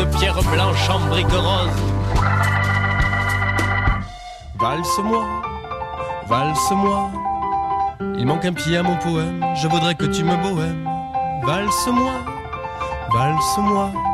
de pierre blanche en briques roses. Valse-moi, valse-moi, il manque un pied à mon poème, je voudrais que tu me bohèmes. Valse-moi, valse-moi,